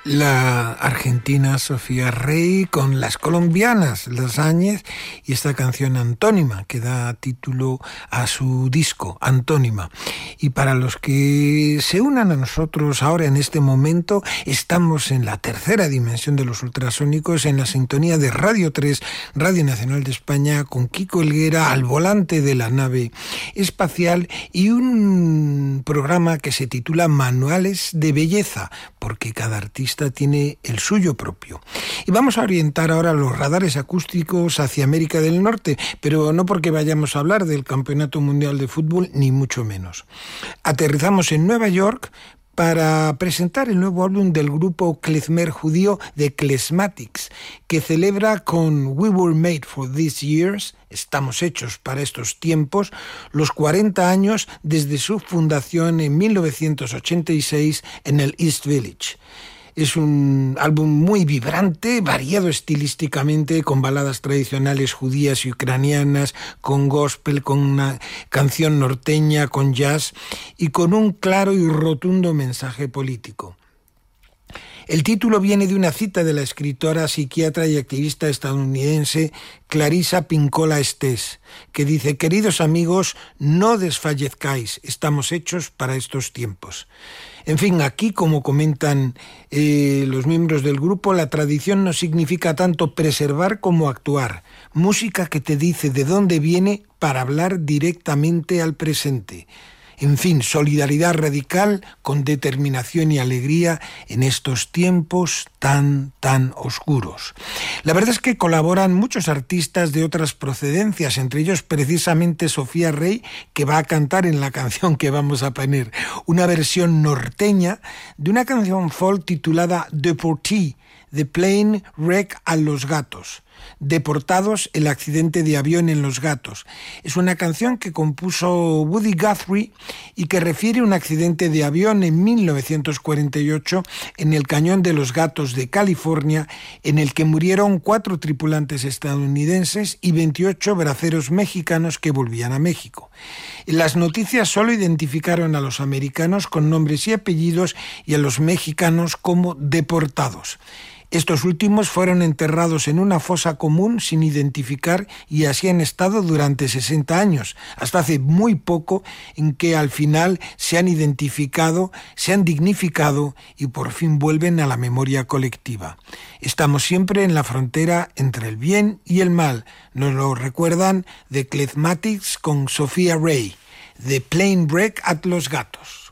La argentina Sofía Rey con las colombianas Las Áñez y esta canción Antónima que da título a su disco Antónima. Y para los que se unan a nosotros ahora en este momento, estamos en la tercera dimensión de los ultrasónicos en la sintonía de Radio 3, Radio Nacional de España, con Kiko Helguera al volante de la nave espacial y un programa que se titula Manuales de Belleza, porque cada artista tiene el suyo propio. Y vamos a orientar ahora los radares acústicos hacia América del Norte, pero no porque vayamos a hablar del Campeonato Mundial de Fútbol, ni mucho menos. Aterrizamos en Nueva York para presentar el nuevo álbum del grupo klezmer judío The Klezmatics, que celebra con We Were Made for These Years, estamos hechos para estos tiempos, los 40 años desde su fundación en 1986 en el East Village. Es un álbum muy vibrante, variado estilísticamente, con baladas tradicionales judías y ucranianas, con gospel, con una canción norteña, con jazz y con un claro y rotundo mensaje político. El título viene de una cita de la escritora, psiquiatra y activista estadounidense Clarissa Pinkola Estés, que dice: «Queridos amigos, no desfallezcáis, estamos hechos para estos tiempos». En fin, aquí, como comentan los miembros del grupo, la tradición no significa tanto preservar como actuar. Música que te dice de dónde viene para hablar directamente al presente. En fin, solidaridad radical con determinación y alegría en estos tiempos tan oscuros. La verdad es que colaboran muchos artistas de otras procedencias, entre ellos precisamente Sofía Rey, que va a cantar en la canción que vamos a poner, una versión norteña de una canción folk titulada Deportí, The Plane Wreck a los Gatos. Deportados, el accidente de avión en Los Gatos. Es una canción que compuso Woody Guthrie y que refiere a un accidente de avión en 1948 en el Cañón de los Gatos de California, en el que murieron 4 tripulantes estadounidenses y 28 braceros mexicanos que volvían a México. En las noticias solo identificaron a los americanos con nombres y apellidos y a los mexicanos como deportados. Estos últimos fueron enterrados en una fosa común sin identificar y así han estado durante 60 años, hasta hace muy poco en que al final se han identificado, se han dignificado y por fin vuelven a la memoria colectiva. Estamos siempre en la frontera entre el bien y el mal. Nos lo recuerdan The Klezmatics con Sofía Rey, The Plane Wreck at Los Gatos.